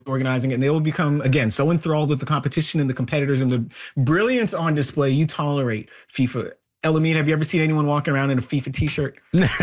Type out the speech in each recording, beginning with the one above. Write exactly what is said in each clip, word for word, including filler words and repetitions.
organizing it, and they will become, again, so enthralled with the competition and the competitors and the brilliance on display. You tolerate FIFA. Elamine, have you ever seen anyone walking around in a FIFA t-shirt?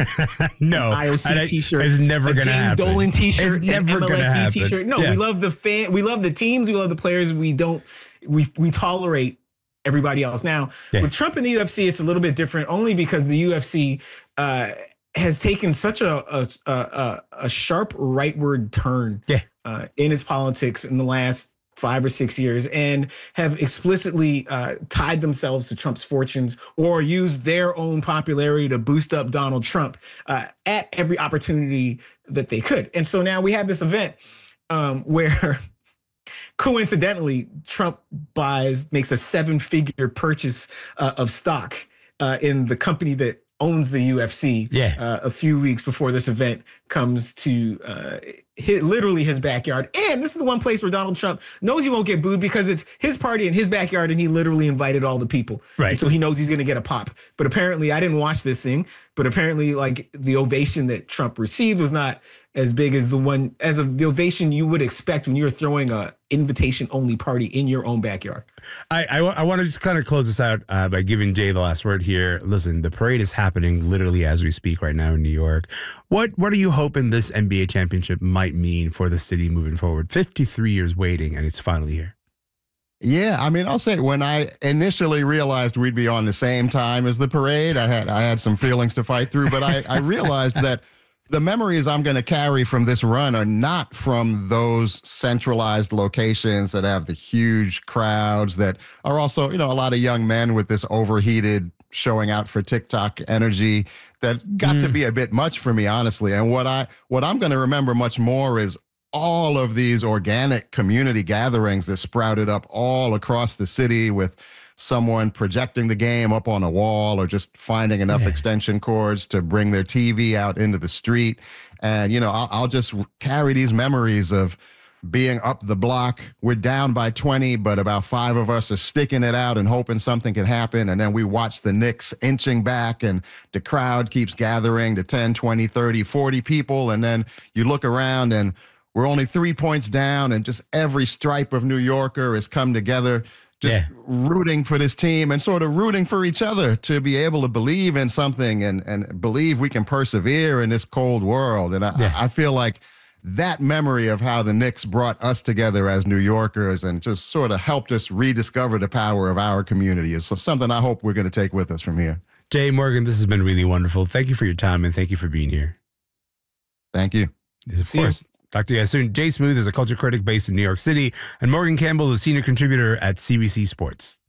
No. An I O C I, t-shirt. It's never going to happen. happen. James Dolan t-shirt. It's never an going to happen. T-shirt. No, yeah. we love the fan. We love the teams. We love the players. We don't. We we tolerate everybody else. Now, yeah. with Trump in the U F C, it's a little bit different, only because the U F C uh, has taken such a a, a, a sharp rightward turn yeah. uh, in its politics in the last five or six years, and have explicitly uh, tied themselves to Trump's fortunes or used their own popularity to boost up Donald Trump uh, at every opportunity that they could. And so now we have this event um, where coincidentally, Trump buys, makes a seven-figure purchase uh, of stock uh, in the company that owns the U F C yeah. uh, a few weeks before this event comes to uh, hit literally his backyard. And this is the one place where Donald Trump knows he won't get booed because it's his party in his backyard and he literally invited all the people. Right. And so he knows he's going to get a pop. But apparently, I didn't watch this thing, but apparently like the ovation that Trump received was not as big as the one, as of the ovation you would expect when you're throwing a invitation only party in your own backyard. I, I, I want to just kind of close this out uh, by giving Jay the last word here. Listen, the parade is happening literally as we speak right now in New York. What what are you hoping this N B A championship might mean for the city moving forward? fifty-three years waiting, and it's finally here. Yeah, I mean, I'll say when I initially realized we'd be on the same time as the parade, I had I had some feelings to fight through, but I, I realized that the memories I'm going to carry from this run are not from those centralized locations that have the huge crowds that are also, you know, a lot of young men with this overheated showing out for TikTok energy that got mm. to be a bit much for me, honestly. And what I what I'm going to remember much more is all of these organic community gatherings that sprouted up all across the city with someone projecting the game up on a wall or just finding enough yeah. extension cords to bring their T V out into the street. And, you know, I'll, I'll just carry these memories of being up the block. We're down by twenty, but about five of us are sticking it out and hoping something can happen. And then we watch the Knicks inching back and the crowd keeps gathering to ten, twenty, thirty, forty people. And then you look around and we're only three points down and just every stripe of New Yorker has come together just yeah. rooting for this team and sort of rooting for each other to be able to believe in something and, and believe we can persevere in this cold world. And I, yeah. I feel like that memory of how the Knicks brought us together as New Yorkers and just sort of helped us rediscover the power of our community is something I hope we're going to take with us from here. Jay Morgan, this has been really wonderful. Thank you for your time and thank you for being here. Thank you. Yes, of See course. You. Talk to you guys soon. Jay Smooth is a culture critic based in New York City, and Morgan Campbell is a senior contributor at C B C Sports.